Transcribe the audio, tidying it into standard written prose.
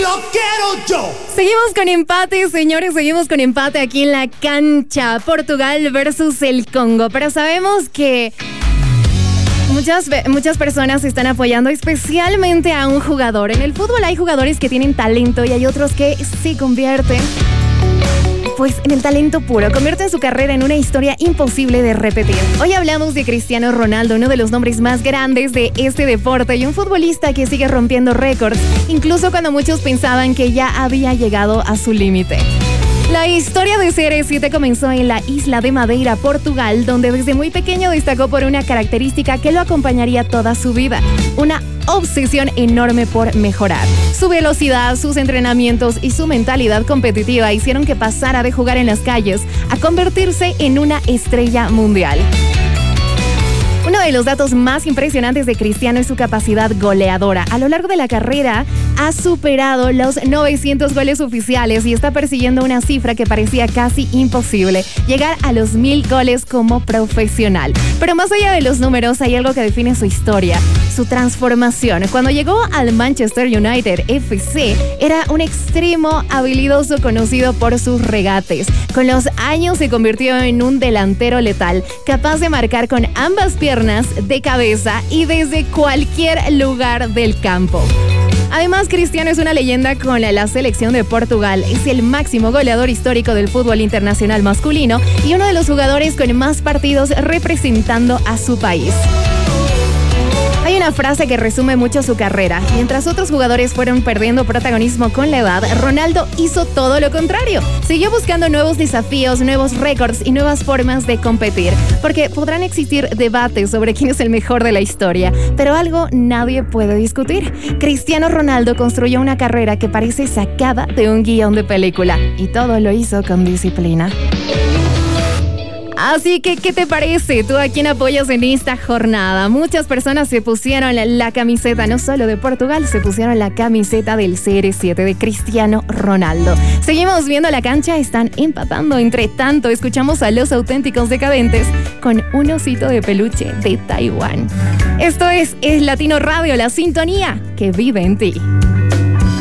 lo quiero yo. Seguimos con empate, señores, seguimos con empate aquí en la cancha. Portugal versus el Congo. Pero sabemos que muchas personas están apoyando especialmente a un jugador. En el fútbol hay jugadores que tienen talento y hay otros que se convierten en el talento puro, convierten su carrera en una historia imposible de repetir. Hoy hablamos de Cristiano Ronaldo, uno de los nombres más grandes de este deporte y un futbolista que sigue rompiendo récords, incluso cuando muchos pensaban que ya había llegado a su límite. La historia de CR7 comenzó en la isla de Madeira, Portugal, donde desde muy pequeño destacó por una característica que lo acompañaría toda su vida: una obsesión enorme por mejorar. Su velocidad, sus entrenamientos y su mentalidad competitiva hicieron que pasara de jugar en las calles a convertirse en una estrella mundial. Uno de los datos más impresionantes de Cristiano es su capacidad goleadora. A lo largo de la carrera ha superado los 900 goles oficiales y está persiguiendo una cifra que parecía casi imposible: llegar a los 1000 goles como profesional. Pero más allá de los números hay algo que define su historia: su transformación. Cuando llegó al Manchester United FC, era un extremo habilidoso conocido por sus regates. Con los años se convirtió en un delantero letal, capaz de marcar con ambas piernas, de cabeza y desde cualquier lugar del campo. Además, Cristiano es una leyenda con la selección de Portugal. Es el máximo goleador histórico del fútbol internacional masculino y uno de los jugadores con más partidos representando a su país. Hay una frase que resume mucho su carrera. Mientras otros jugadores fueron perdiendo protagonismo con la edad, Ronaldo hizo todo lo contrario. Siguió buscando nuevos desafíos, nuevos récords y nuevas formas de competir. Porque podrán existir debates sobre quién es el mejor de la historia, pero algo nadie puede discutir: Cristiano Ronaldo construyó una carrera que parece sacada de un guión de película. Y todo lo hizo con disciplina. Así que, ¿qué te parece? ¿Tú a quién apoyas en esta jornada? Muchas personas se pusieron la camiseta, no solo de Portugal, se pusieron la camiseta del CR7 de Cristiano Ronaldo. Seguimos viendo la cancha, están empatando. Entre tanto, escuchamos a Los Auténticos Decadentes con un osito de peluche de Taiwán. Esto es Latino Radio, la sintonía que vive en ti.